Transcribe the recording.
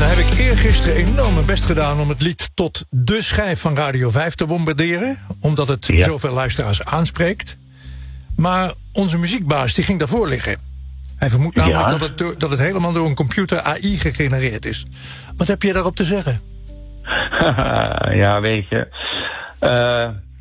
Nou heb ik eergisteren enorm mijn best gedaan om het lied tot de schijf van Radio 5 te bombarderen. Omdat het zoveel luisteraars aanspreekt. Maar onze muziekbaas die ging daarvoor liggen. Hij vermoedt namelijk dat het helemaal door een computer AI gegenereerd is. Wat heb je daarop te zeggen? Ja, weet je.